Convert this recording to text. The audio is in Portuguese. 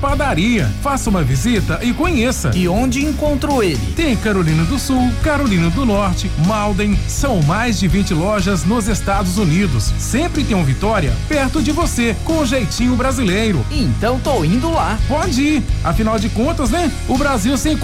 Padaria. Faça uma visita e conheça. E onde encontrou ele? Tem Carolina do Sul, Carolina do Norte, Malden. São mais de 20 lojas nos Estados Unidos. Sempre tem um Vitória perto de você, com jeitinho brasileiro. Então tô indo lá. Pode ir. Afinal de contas, né? O Brasil sem